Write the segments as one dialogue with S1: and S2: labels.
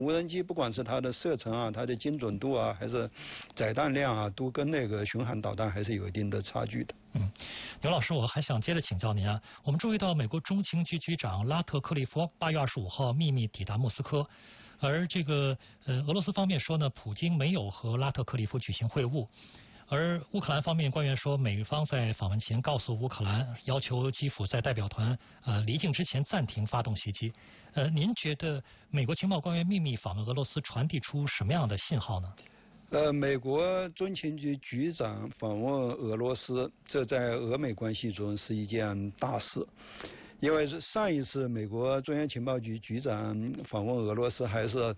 S1: 无人机不管是它的射程啊、它的精准度啊，还是载弹量啊，都跟那个巡航导弹还是有一定的差距的。
S2: 牛老师，我还想接着请教您啊。我们注意到美国中情局局长拉特克利夫8月25号秘密抵达莫斯科，而这个俄罗斯方面说呢，普京没有和拉特克利夫举行会晤。而乌克兰方面官员说，美方在访问前告诉乌克兰，要求基辅在代表团离境之前暂停发动袭击。您觉得美国情报官员秘密访问俄罗斯传递出什么样的信号呢？
S1: 美国中情局局长访问俄罗斯，这在俄美关系中是一件大事。因为上一次美国中央情报局局长访问俄罗斯还是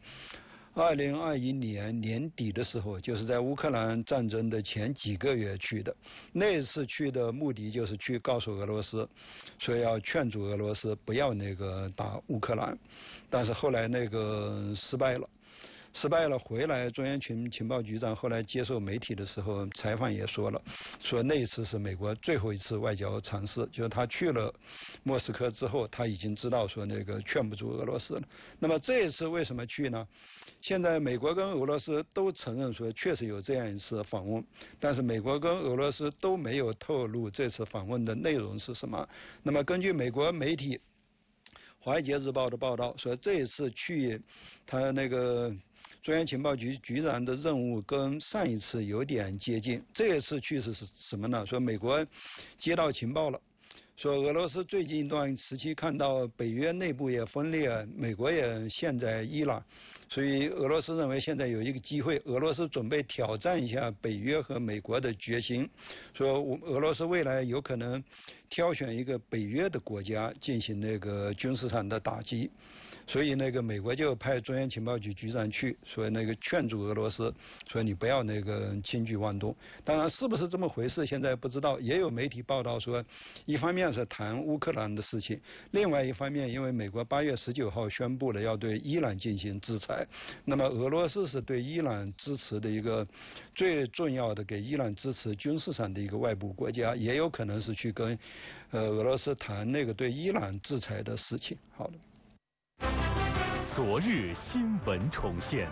S1: 2021年年底的时候，就是在乌克兰战争的前几个月去的。那一次去的目的就是去告诉俄罗斯，说要劝阻俄罗斯不要那个打乌克兰，但是后来那个失败了，回来中央情报局长后来接受媒体的时候采访也说了，说那一次是美国最后一次外交尝试，就是他去了莫斯科之后，他已经知道说那个劝不住俄罗斯了。那么这一次为什么去呢？现在美国跟俄罗斯都承认说确实有这样一次访问，但是美国跟俄罗斯都没有透露这次访问的内容是什么。那么根据美国媒体《华尔街日报》的报道说，这一次去他那个中央情报局局长的任务跟上一次有点接近。这一次去是什么呢？说美国接到情报了，说俄罗斯最近一段时期看到北约内部也分裂，美国也陷在伊朗，所以俄罗斯认为现在有一个机会，俄罗斯准备挑战一下北约和美国的决心，说俄罗斯未来有可能挑选一个北约的国家进行那个军事上的打击，所以那个美国就派中央情报局局长去，说那个劝阻俄罗斯，说你不要那个轻举妄动。当然是不是这么回事现在不知道，也有媒体报道说，一方面是谈乌克兰的事情，另外一方面因为美国8月19号宣布了要对伊朗进行制裁，那么俄罗斯是对伊朗支持的一个最重要的给伊朗支持军事上的一个外部国家，也有可能是去跟俄罗斯谈那个对伊朗制裁的事情。好的。
S3: 昨日新闻重现。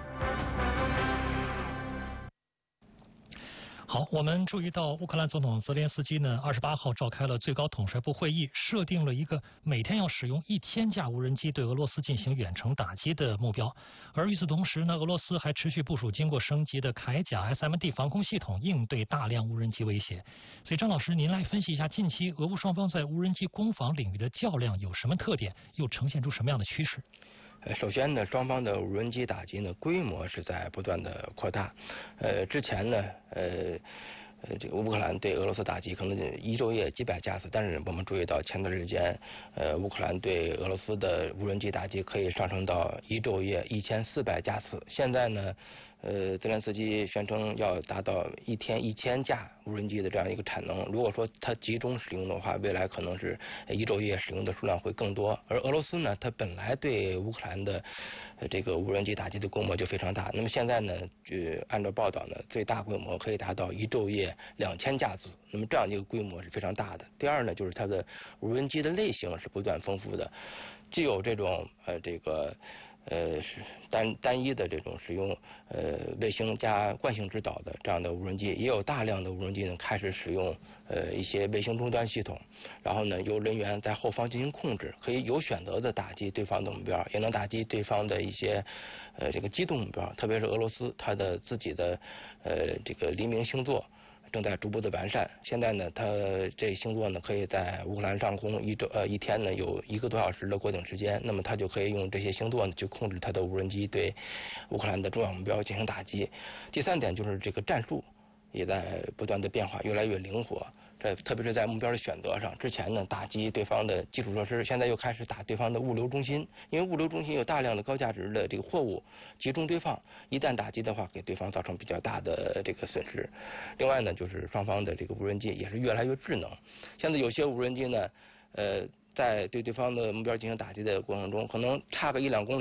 S2: 好，我们注意到乌克兰总统泽连斯基呢，28号召开了最高统帅部会议，设定了一个每天要使用1000架无人机对俄罗斯进行远程打击的目标。而与此同时呢，俄罗斯还持续部署经过升级的铠甲 SMD 防空系统，应对大量无人机威胁。所以张老师，您来分析一下近期俄乌双方在无人机攻防领域的较量有什么特点，又呈现出什么样的趋势？
S4: 首先呢，双方的无人机打击呢规模是在不断的扩大。之前呢，这个乌克兰对俄罗斯打击可能一昼夜几百架次，但是我们注意到前段时间，乌克兰对俄罗斯的无人机打击可以上升到一昼夜1400架次。现在呢，泽连斯基宣称要达到一天1000架无人机的这样一个产能。如果说它集中使用的话，未来可能是一昼夜使用的数量会更多。而俄罗斯呢，它本来对乌克兰的这个无人机打击的规模就非常大。那么现在呢，按照报道呢，最大规模可以达到一昼夜2000架次。那么这样一个规模是非常大的。第二呢，就是它的无人机的类型是不断丰富的，既有这种是单一的这种使用卫星加惯性指导的这样的无人机，也有大量的无人机呢开始使用一些卫星终端系统，然后呢由人员在后方进行控制，可以有选择的打击对方的目标，也能打击对方的一些这个机动目标。特别是俄罗斯它的自己的这个黎明星座正在逐步的完善。现在呢，它这星座呢可以在乌克兰上空一天呢有1个多小时的过顶时间，那么它就可以用这些星座呢去控制它的无人机对乌克兰的重要目标进行打击。第三点就是这个战术也在不断的变化，越来越灵活。特别是在目标的选择上，之前呢打击对方的基础设施，现在又开始打对方的物流中心，因为物流中心有大量的高价值的这个货物集中堆放，一旦打击的话，给对方造成比较大的这个损失。另外呢，就是双方的这个无人机也是越来越智能，现在有些无人机呢，在对方的目标进行打击的过程中，可能差个1-2公里。